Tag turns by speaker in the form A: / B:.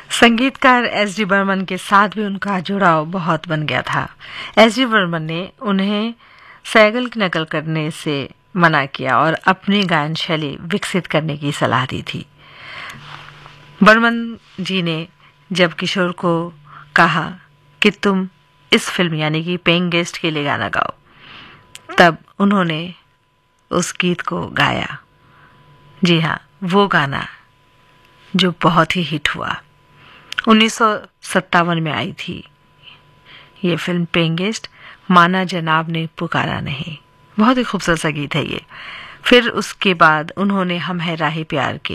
A: संगीतकार S D Burman के साथ भी उनका जुड़ाव बहुत बन गया था। एस डी बर्मन ने उन्हें सैगल की नकल करने से मना किया और अपनी गायन शैली विकसित करने की सलाह दी थी। बर्मन जी ने जब किशोर को कहा कि तुम इस फिल्म यानी कि पेइंग गेस्ट के लिए गाना गाओ, तब उन्होंने उस गीत को गाया। जी हाँ, वो गाना जो बहुत ही हिट हुआ। 1957 में आई थी ये फिल्म पेइंग गेस्ट, माना जनाब ने पुकारा नहीं। बहुत ही खूबसूरत सा गीत है ये। फिर उसके बाद उन्होंने हम है राहे प्यार के